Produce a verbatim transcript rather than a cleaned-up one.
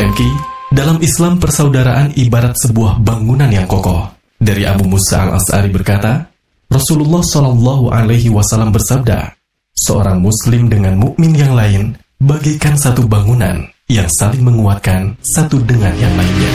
M K, dalam Islam persaudaraan ibarat sebuah bangunan yang kokoh. Dari Abu Musa al-Asy'ari berkata, Rasulullah shallallahu alaihi wasallam bersabda, seorang muslim dengan mukmin yang lain bagaikan satu bangunan yang saling menguatkan satu dengan yang lainnya.